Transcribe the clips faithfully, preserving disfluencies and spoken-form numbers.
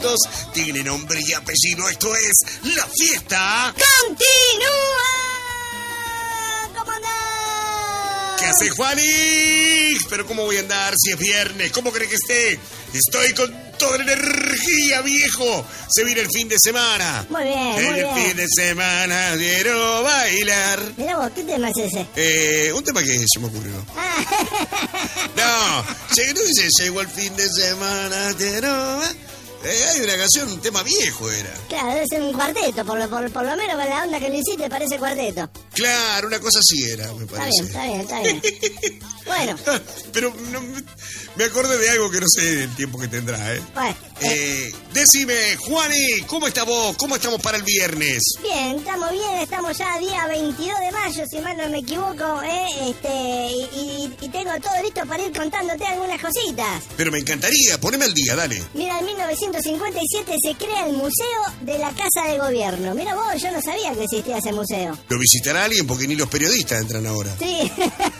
Tiene nombre y apellido, esto es La Fiesta ¡Continúa! ¿Cómo andás? ¿Qué hace, Juani? Pero ¿cómo voy a andar si es viernes? ¿Cómo cree que esté? Estoy con toda la energía, viejo. Se viene el fin de semana. Muy bien, muy el bien. fin de semana quiero bailar. Mirá vos, ¿qué tema es ese? Eh, un tema que se me ocurrió. Ah. No, llegó, no dice, llegó el fin de semana, quiero... Eh, hay una canción, un tema viejo era. Claro, debe ser un cuarteto, por lo, por, por lo menos con la onda que le hiciste parece cuarteto. Claro, una cosa así era, me Está parece. bien, está bien, está bien. Bueno. Pero no, me acordé de algo que no sé del tiempo que tendrá, ¿eh? Bueno. Eh, decime, Juani, ¿cómo estás vos? ¿Cómo estamos para el viernes? Bien, estamos bien, estamos ya día veintidós de mayo, si mal no me equivoco, ¿eh? Este, y, y, y tengo todo listo para ir contándote algunas cositas. Pero me encantaría, poneme al día, dale. Mira, en mil novecientos cincuenta y siete se crea el Museo de la Casa de Gobierno. Mira vos, yo no sabía que existía ese museo. ¿Lo visitará alguien? Porque ni los periodistas entran ahora. Sí.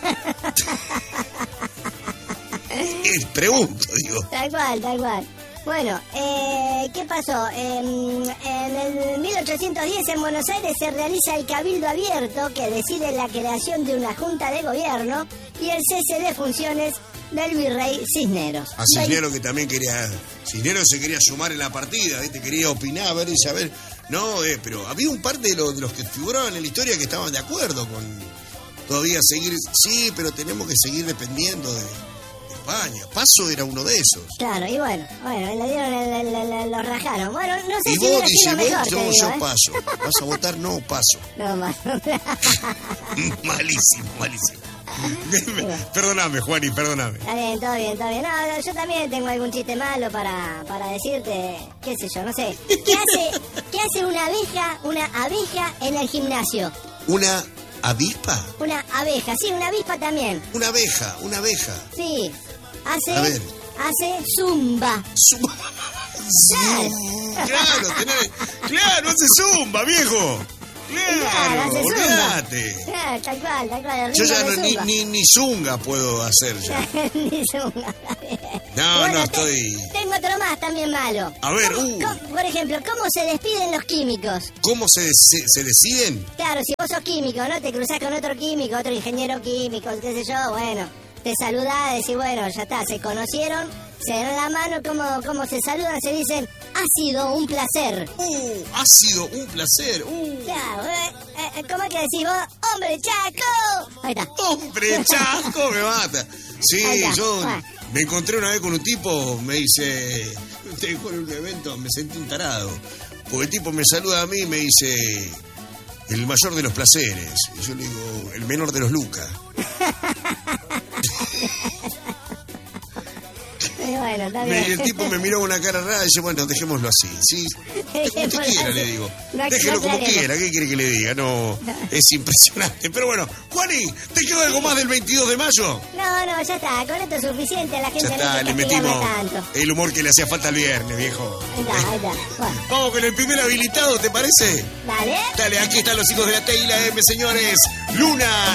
Eh, pregunto, digo. Tal cual, tal cual. Bueno, eh, ¿qué pasó? En, en el mil ochocientos diez en Buenos Aires se realiza el Cabildo Abierto que decide la creación de una junta de gobierno y el cese de funciones del virrey Cisneros. A Cisneros que también quería... Cisneros se quería sumar en la partida, ¿viste? Quería opinar, ver y saber... No, eh, pero había un par de los, de los que figuraban en la historia que estaban de acuerdo con todavía seguir... Sí, pero tenemos que seguir dependiendo de... España. Paso era uno de esos. Claro, y bueno, bueno, le dieron, le, le, le, lo rajaron. Bueno, no sé y si vos, hubiera dice, sido vos, mejor, yo, te digo, yo ¿eh? paso. ¿Vas a votar? No, paso. No, más. Malísimo, malísimo. Perdóname, Juani, perdóname. Está bien, todo bien, todo bien. No, yo también tengo algún chiste malo para, para decirte, qué sé yo, no sé. ¿Qué hace, qué hace una abeja, una abeja en el gimnasio? ¿Una avispa? Una abeja, sí, una avispa también. Una abeja, una abeja. Sí, hace, A ver. hace zumba. Zumba. Claro. Claro, tenés, claro, hace zumba, viejo. Claro, Claro, hace zumba. olvídate. Claro, tal cual, tal cual. el Yo ritmo ya de no, ni, zumba. ni, ni zunga puedo hacer ya. Ni zumba. No, Bueno, no, te- estoy... Tengo otro más también malo. A ver, ¿Cómo- uh. cómo- por ejemplo, ¿cómo se despiden los químicos? ¿Cómo se, se, se deciden? Claro, si vos sos químico, ¿no? Te cruzás con otro químico, otro ingeniero químico, qué sé yo, bueno, te saludás, decís, bueno, ya está, se conocieron, se dan la mano, ¿cómo, cómo se saludan? Se dicen, ha sido un placer. Uh, ha sido un placer. Uh. Claro, eh, eh, ¿cómo es que decís vos? ¡Hombre, Chaco! Ahí está. Hombre, chasco, me mata. Sí, Ahí está. yo Ah. me encontré una vez con un tipo, me dice, te dijo en un evento, me sentí un tarado. Porque el tipo me saluda a mí y me dice, el mayor de los placeres. Y yo le digo, el menor de los lucas. Y bueno, está Me- bien. el tipo me miró con una cara rara y dice, bueno, dejémoslo así. Sí, como usted Dejémoslo quiera, así. le digo. No- Déjelo no como aclaremos. quiera, ¿qué quiere que le diga? No, es impresionante. Pero bueno, Juani, ¿te quedó algo más del veintidós de mayo? No, no, ya está, con esto es suficiente, la gente Ya está, no hay le que castigarme metimos tanto. el humor que le hacía falta el viernes, viejo. Ahí está, ahí está. Bueno, Vamos con el primer habilitado, ¿te parece? dale. Dale, aquí están los hijos de la T y la M, señores. Luna.